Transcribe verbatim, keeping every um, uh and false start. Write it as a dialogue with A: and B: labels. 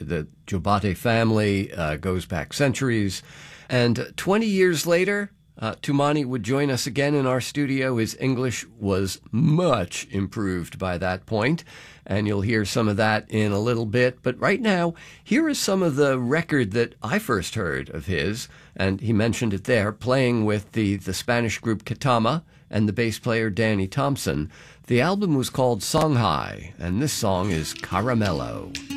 A: the Jobate family uh, goes back centuries. And twenty years later, uh, Toumani would join us again in our studio. His English was much improved by that point, and you'll hear some of that in a little bit. But right now, here is some of the record that I first heard of his, and he mentioned it there, playing with the, the Spanish group Ketama and the bass player Danny Thompson. The album was called Songhai, and this song is Caramello.